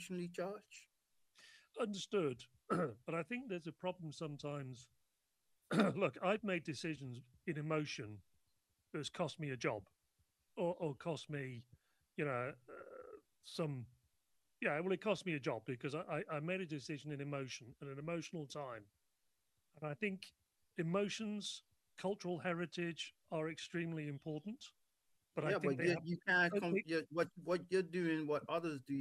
emotionally charged. Understood. But I think there's a problem sometimes. Look, I've made decisions in emotion that's cost me a job or cost me, some. Yeah, well, it cost me a job because I made a decision in emotion at an emotional time. And I think emotions, cultural heritage are extremely important. But I Yeah, think but they have. you can't They, what you're doing, what others do.